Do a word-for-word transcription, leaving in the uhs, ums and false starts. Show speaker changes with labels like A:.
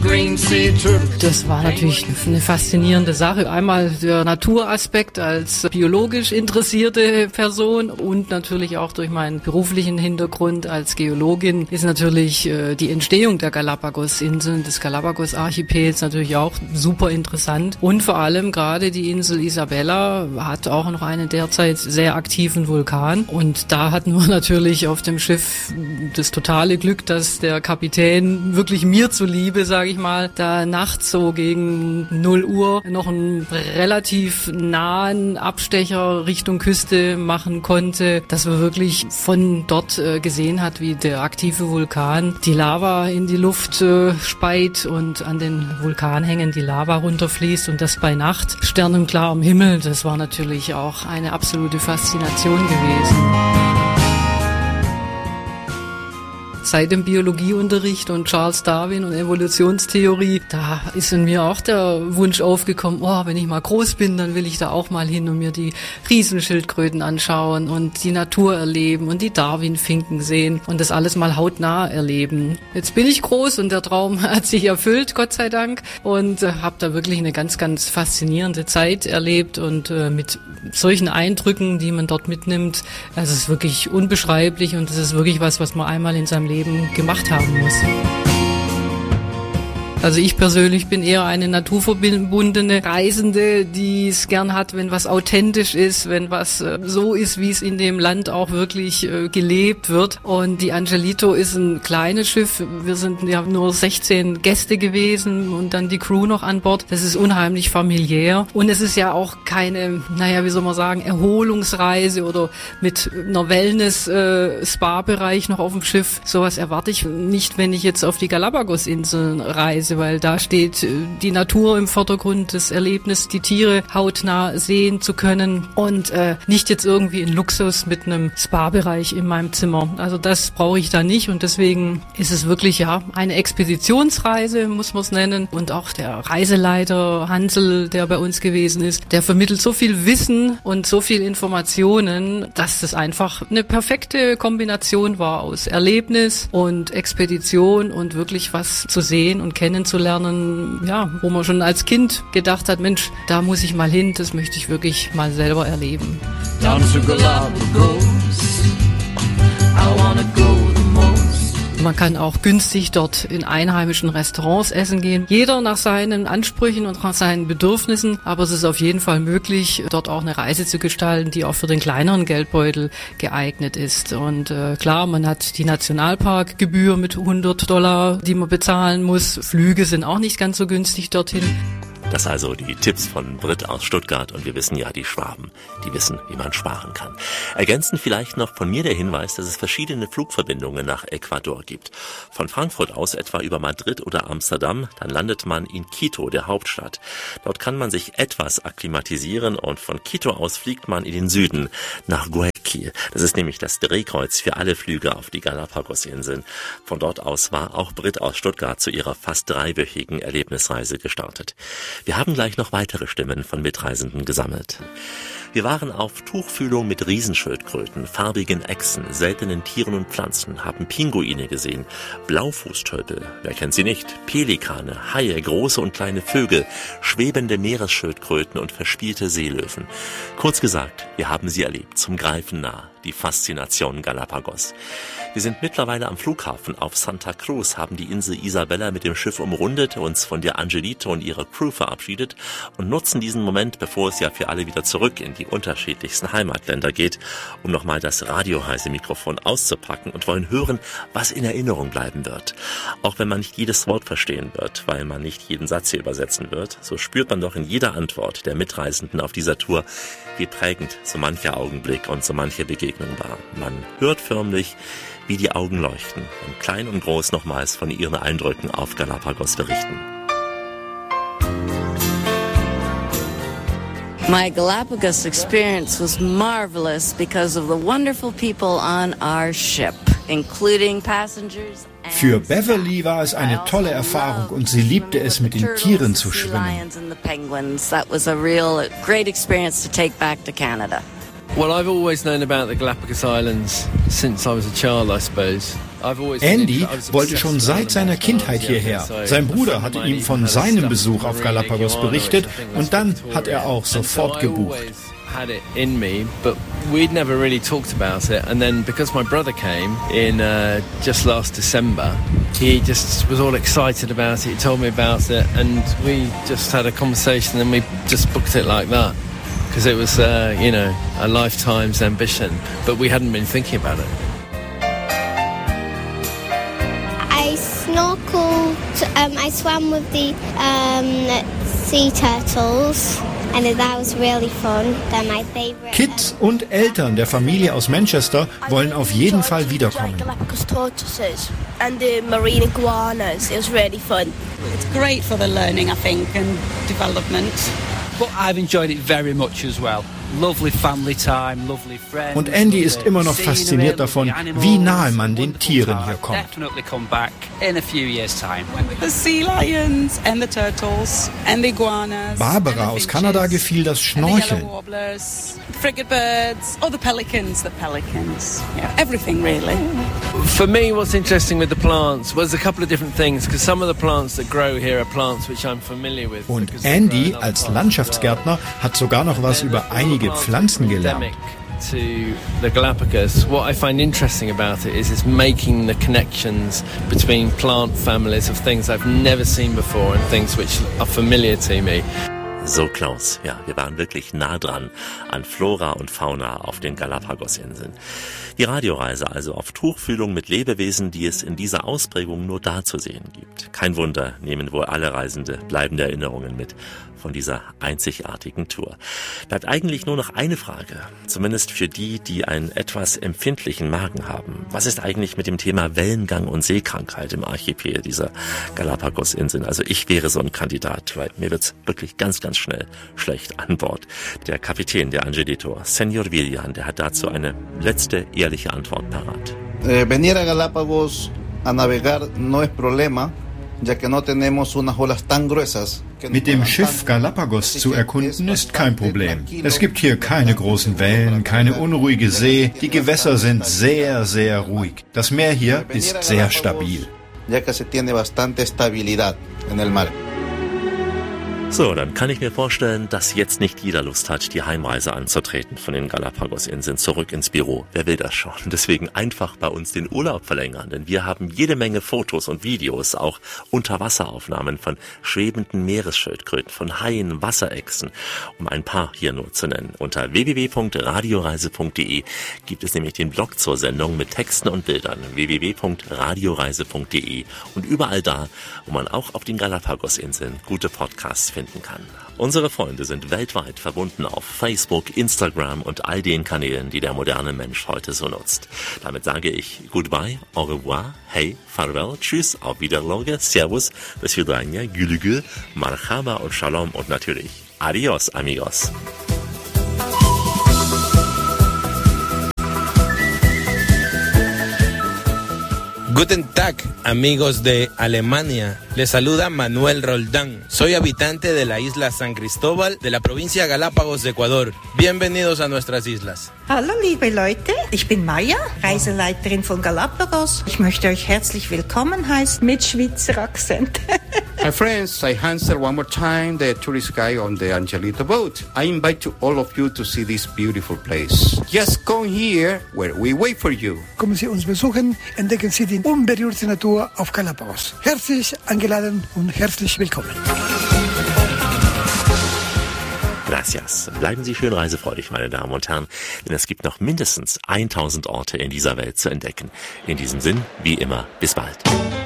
A: Das war natürlich eine faszinierende Sache. Einmal der Naturaspekt als biologisch interessierte Person und natürlich auch durch meinen beruflichen Hintergrund als Geologin ist natürlich äh, die Entstehung der Galapagos-Inseln, des Galapagos-Archipels natürlich auch super interessant. Und vor allem gerade die Insel Isabella hat auch noch einen derzeit sehr aktiven Vulkan. Und da hatten wir natürlich auf dem Schiff das totale Glück, dass der Kapitän wirklich mir zuliebe, sage ich mal, da nachts so gegen null Uhr noch einen relativ nahen Abstecher Richtung Küste machen konnte, dass wir wirklich von dort äh, gesehen hat, wie der aktive Vulkan die Lava in die Luft äh, speit und an den Vulkanhängen die Lava runterfließt und das bei Nacht, sternenklar am Himmel. Das war natürlich auch eine absolute Faszination gewesen. Seit dem Biologieunterricht und Charles Darwin und Evolutionstheorie, da ist in mir auch der Wunsch aufgekommen, oh, wenn ich mal groß bin, dann will ich da auch mal hin und mir die Riesenschildkröten anschauen und die Natur erleben und die Darwin-Finken sehen und das alles mal hautnah erleben. Jetzt bin ich groß und der Traum hat sich erfüllt, Gott sei Dank, und äh, habe da wirklich eine ganz, ganz faszinierende Zeit erlebt und äh, mit solchen Eindrücken, die man dort mitnimmt, also es ist wirklich unbeschreiblich und es ist wirklich was, was man einmal in seinem Leben gemacht haben muss. Also ich persönlich bin eher eine naturverbundene Reisende, die es gern hat, wenn was authentisch ist, wenn was äh, so ist, wie es in dem Land auch wirklich äh, gelebt wird. Und die Angelito ist ein kleines Schiff. Wir sind ja nur sechzehn Gäste gewesen und dann die Crew noch an Bord. Das ist unheimlich familiär. Und es ist ja auch keine, naja, wie soll man sagen, Erholungsreise oder mit einer Wellness-Spa-Bereich noch auf dem Schiff. Sowas erwarte ich nicht, wenn ich jetzt auf die Galapagos-Inseln reise, weil da steht die Natur im Vordergrund, das Erlebnis, die Tiere hautnah sehen zu können und äh, nicht jetzt irgendwie in Luxus mit einem Spa-Bereich in meinem Zimmer. Also das brauche ich da nicht und deswegen ist es wirklich ja eine Expeditionsreise, muss man es nennen. Und auch der Reiseleiter Hansel, der bei uns gewesen ist, der vermittelt so viel Wissen und so viel Informationen, dass das einfach eine perfekte Kombination war aus Erlebnis und Expedition und wirklich was zu sehen und kennenzulernen, ja, wo man schon als Kind gedacht hat, Mensch, da muss ich mal hin, das möchte ich wirklich mal selber erleben. Down to Galapagos, I wanna go the most. Man kann auch günstig dort in einheimischen Restaurants essen gehen. Jeder nach seinen Ansprüchen und nach seinen Bedürfnissen, aber es ist auf jeden Fall möglich, dort auch eine Reise zu gestalten, die auch für den kleineren Geldbeutel geeignet ist. Und äh, klar, man hat die Nationalparkgebühr mit hundert Dollar, die man bezahlen muss. Flüge sind auch nicht ganz so günstig dorthin.
B: Das also die Tipps von Britt aus Stuttgart und wir wissen ja, die Schwaben, die wissen, wie man sparen kann. Ergänzend vielleicht noch von mir der Hinweis, dass es verschiedene Flugverbindungen nach Ecuador gibt. Von Frankfurt aus etwa über Madrid oder Amsterdam, dann landet man in Quito, der Hauptstadt. Dort kann man sich etwas akklimatisieren und von Quito aus fliegt man in den Süden nach Guayaquil. Das ist nämlich das Drehkreuz für alle Flüge auf die Galapagos-Inseln. Von dort aus war auch Britt aus Stuttgart zu ihrer fast dreiwöchigen Erlebnisreise gestartet. Wir haben gleich noch weitere Stimmen von Mitreisenden gesammelt. Wir waren auf Tuchfühlung mit Riesenschildkröten, farbigen Echsen, seltenen Tieren und Pflanzen, haben Pinguine gesehen, Blaufußtölpel, wer kennt sie nicht, Pelikane, Haie, große und kleine Vögel, schwebende Meeresschildkröten und verspielte Seelöwen. Kurz gesagt, wir haben sie erlebt, zum Greifen nah, die Faszination Galapagos. Wir sind mittlerweile am Flughafen auf Santa Cruz, haben die Insel Isabella mit dem Schiff umrundet, uns von der Angelito und ihrer Crew verabschiedet und nutzen diesen Moment, bevor es ja für alle wieder zurück in die unterschiedlichsten Heimatländer geht, um nochmal das radioheiße Mikrofon auszupacken und wollen hören, was in Erinnerung bleiben wird. Auch wenn man nicht jedes Wort verstehen wird, weil man nicht jeden Satz hier übersetzen wird, so spürt man doch in jeder Antwort der Mitreisenden auf dieser Tour, wie prägend so mancher Augenblick und so manche Begegnung war. Man hört förmlich, wie die Augen leuchten, wenn klein und groß nochmals von ihren Eindrücken auf Galapagos berichten.
C: My Galapagos experience was marvelous because of the wonderful people on our ship, including passengers.
D: Für Beverly war es eine tolle Erfahrung und sie liebte es, mit den Tieren zu schwimmen.
E: Well, I've always known about the Galapagos Islands since I was a child, I suppose.
D: Andy wollte schon seit seiner Kindheit hierher. Sein Bruder hatte ihm von seinem Besuch auf Galapagos berichtet und dann hat er auch sofort gebucht.
E: Had it in me, but we'd never really talked about it. And then because my brother came in uh, just last December, he just was all excited about it. He told me about it, and we just had a conversation, and we just booked it like that because it was, uh, you know, a lifetime's ambition. But we hadn't been thinking about it.
F: I snorkeled. Um, I swam with the um, sea turtles. And that was really fun. They're my favorite.
D: Kids und Eltern der Familie aus Manchester wollen auf jeden Fall wiederkommen.
G: Galapagos tortoises and the marine iguanas. It was really fun.
H: It's great for the learning, I think, and development.
I: But I've enjoyed it very much as well. Lovely family time, lovely friends.
D: Und Andy ist immer noch fasziniert davon, wie nahe man den Tieren hier kommt.
I: Definitely come back in a few years' time.
H: The sea lions and the turtles and the iguanas.
D: Barbara aus Kanada gefiel das Schnorcheln.
H: Frigate birds, or the pelicans, the pelicans. Yeah, everything really.
E: For me, what's interesting with the plants was a couple of different things, because some of the plants that grow here are plants which I'm familiar with.
D: Und Andy als Landschaftsgärtner hat sogar noch was über einige Pflanzen gelernt.
E: To the Galapagos, what I find interesting about it is it's making the connections between plant families of things I've never seen before and things which are familiar to me.
B: So, Klaus, ja, wir waren wirklich nah dran an Flora und Fauna auf den Galapagos-Inseln. Die Radioreise also auf Tuchfühlung mit Lebewesen, die es in dieser Ausprägung nur da zu sehen gibt. Kein Wunder, nehmen wohl alle Reisende bleibende Erinnerungen mit von dieser einzigartigen Tour. Bleibt eigentlich nur noch eine Frage, zumindest für die, die einen etwas empfindlichen Magen haben. Was ist eigentlich mit dem Thema Wellengang und Seekrankheit im Archipel dieser Galapagos-Inseln? Also ich wäre so ein Kandidat, weil mir wird's wirklich ganz, ganz schnell schlecht an Bord. Der Kapitän der Angelito, Senor Villan, der hat dazu eine letzte ehrliche Antwort parat.
J: Eh, venir a Galápagos a navegar no es problema, ya que no tenemos unas olas tan gruesas.
D: Mit dem Schiff Galapagos zu erkunden ist kein Problem. Es gibt hier keine großen Wellen, keine unruhige See. Die Gewässer sind sehr, sehr ruhig. Das Meer hier ist sehr stabil.
J: Ya que se tiene bastante estabilidad en el mar.
B: So, dann kann ich mir vorstellen, dass jetzt nicht jeder Lust hat, die Heimreise anzutreten von den Galapagos-Inseln zurück ins Büro. Wer will das schon? Deswegen einfach bei uns den Urlaub verlängern, denn wir haben jede Menge Fotos und Videos, auch Unterwasseraufnahmen von schwebenden Meeresschildkröten, von Haien, Wasserechsen, um ein paar hier nur zu nennen. Unter w w w punkt radioreise punkt de gibt es nämlich den Blog zur Sendung mit Texten und Bildern, w w w punkt radioreise punkt de, und überall da, wo man auch auf den Galapagos-Inseln gute Podcasts finden kann. Unsere Freunde sind weltweit verbunden auf Facebook, Instagram und all den Kanälen, die der moderne Mensch heute so nutzt. Damit sage ich Goodbye, au revoir, hey, farewell, tschüss, auf Wiedersehen, servus, bis vidania, gülügül, marhaba und shalom und natürlich adios, amigos.
K: Guten Tag, amigos de Alemania. Les saluda Manuel Roldán. Soy habitante de la isla San Cristóbal de la provincia Galápagos de Ecuador. Bienvenidos a nuestras islas.
L: Hallo liebe Leute, ich bin Maya, Reiseleiterin von Galapagos. Ich möchte euch herzlich willkommen heißen mit Schweizer Akzent.
M: Hi friends, I answer one more time the tourist guide on the Angelito boat. I invite you, all of you to see this beautiful place. Just come here where we wait for you.
N: Kommen Sie uns besuchen, entdecken Sie die unberührte Natur auf Galapagos. Herzlich eingeladen und herzlich willkommen.
B: Gracias. Bleiben Sie schön reisefreudig, meine Damen und Herren, denn es gibt noch mindestens tausend Orte in dieser Welt zu entdecken. In diesem Sinn, wie immer, bis bald.